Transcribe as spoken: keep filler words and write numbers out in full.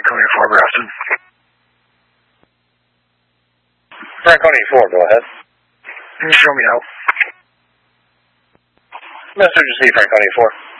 Franconia four, Grafton. Franconia four, go ahead. Can you show me out? Message received, Franconia four.